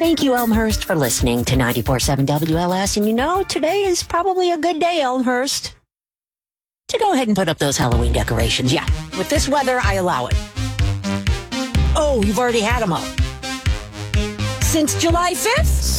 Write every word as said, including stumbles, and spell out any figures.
Thank you, Elmhurst, for listening to ninety-four point seven W L S. And you know, today is probably a good day, Elmhurst, to go ahead and put up those Halloween decorations. Yeah, with this weather, I allow it. Oh, you've already had them up. Since July fifth?